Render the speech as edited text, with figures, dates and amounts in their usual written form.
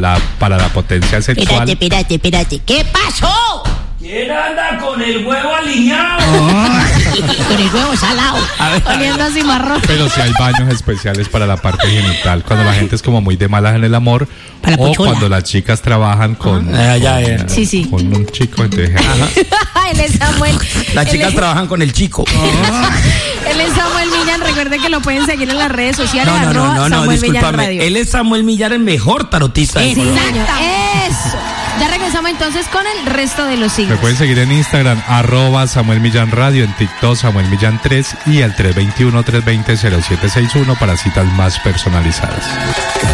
la potencia sexual. Espérate. ¿Qué pasó? ¿Quién anda con el huevo aliñado? Con el huevo salado. Oliendo así marrón. Pero si hay baños especiales para la parte genital, cuando la gente es como muy de malas en el amor, Para la o pochola. cuando las chicas trabajan con, Sí. con un chico, entonces, Él es Samuel. Las chicas trabajan con el chico. Él es Samuel Millán. Recuerde que lo pueden seguir en las redes sociales. No, Samuel Millán discúlpame. Radio. Él es Samuel Millán, el mejor tarotista de Sí, Colombia. señor. Eso. Ya regresamos entonces con el resto de los me signos. pueden seguir en Instagram, @Samuel Millán Radio, en TikTok, Samuel Millán 3 y al 321-320-0761 para citas más personalizadas.